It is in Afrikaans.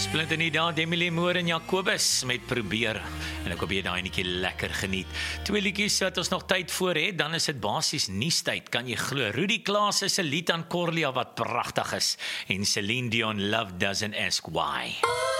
Splinte nie daar, Demi Moore en Jacobus met Probeer. En ek hoop jy daai netjie lekker geniet. Twee liedjies wat ons nog tyd voor het, dan is dit basies nuustyd, kan jy glo. Rudy Klaas se lied aan Corlia wat pragtig is en Celine Dion, Love Doesn't Ask Why.